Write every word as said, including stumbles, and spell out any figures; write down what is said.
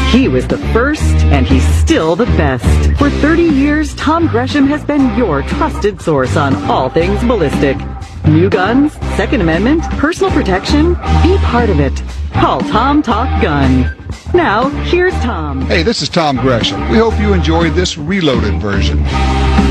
He was the first, and he's still the best. For thirty years, Tom Gresham has been your trusted source on all things ballistic. New guns, Second Amendment, personal protection, be part of it. Call Tom Talk Gun. Now, here's Tom. Hey, this is Tom Gresham. We hope you enjoyed this reloaded version.